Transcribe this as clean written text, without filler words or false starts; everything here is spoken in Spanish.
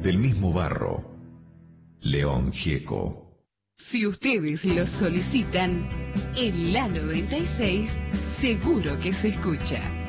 del mismo barro. León Gieco. Si ustedes lo solicitan, en la 96 seguro que se escucha.